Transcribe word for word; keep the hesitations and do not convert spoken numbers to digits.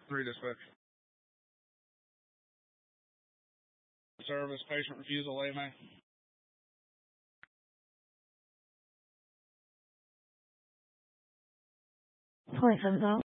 Three dispatch. Service, patient refusal, A M A. Point seven zero.